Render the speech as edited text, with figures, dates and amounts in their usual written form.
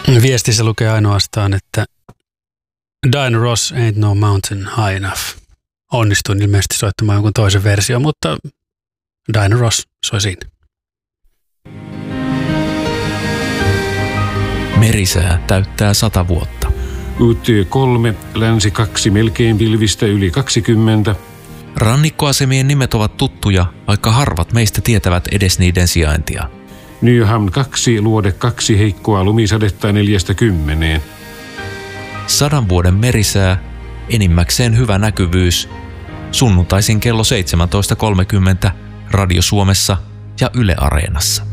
Viestissä lukee ainoastaan, että Diana Ross ain't no mountain high enough. Onnistuin ilmeisesti soittamaan jonkun toisen versio, mutta Diana Ross soi siinä. Merisää täyttää 100 vuotta. UT3, länsi 2, melkein pilvistä yli 20. Rannikkoasemien nimet ovat tuttuja, vaikka harvat meistä tietävät edes niiden sijaintia. Nyham 2, luode 2, heikkoa lumisadetta 4–10. 100 vuoden merisää, enimmäkseen hyvä näkyvyys. Sunnuntaisin kello 17.30 Radio Suomessa ja Yle Areenassa.